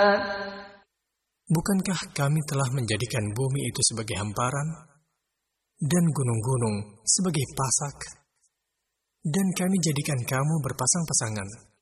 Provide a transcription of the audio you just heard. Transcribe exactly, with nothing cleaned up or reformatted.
Bukankah kami telah menjadikan bumi itu sebagai hamparan, dan gunung-gunung sebagai pasak, dan kami jadikan kamu berpasang-pasangan